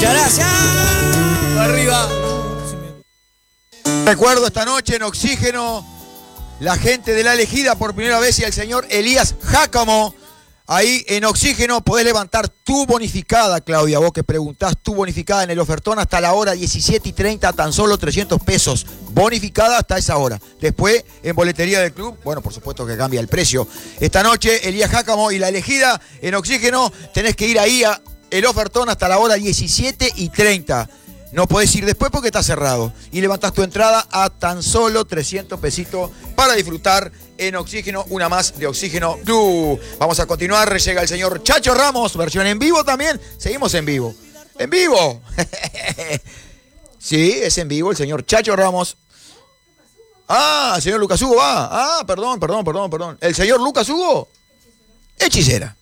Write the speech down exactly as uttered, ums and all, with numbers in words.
Muchas gracias. Arriba. Recuerdo esta noche en Oxígeno, la gente de La Elegida por primera vez y el señor Elías Jácamo. Ahí en Oxígeno podés levantar tu bonificada, Claudia, vos que preguntás tu bonificada en el ofertón hasta la hora diecisiete y treinta, tan solo trescientos pesos. Bonificada hasta esa hora. Después, en boletería del club, bueno, por supuesto que cambia el precio. Esta noche, Elías Jácamo y La Elegida en Oxígeno, tenés que ir ahí a el ofertón hasta la hora diecisiete y treinta. No podés ir después porque está cerrado. Y levantás tu entrada a tan solo trescientos pesitos para disfrutar en Oxígeno, una más de Oxígeno Blue. Vamos a continuar, llega el señor Chacho Ramos, versión en vivo también. Seguimos en vivo. ¡En vivo! Sí, es en vivo el señor Chacho Ramos. Ah, el señor Lucas Hugo va. Ah, perdón, perdón, perdón, perdón. ¿El señor Lucas Hugo? Hechicera.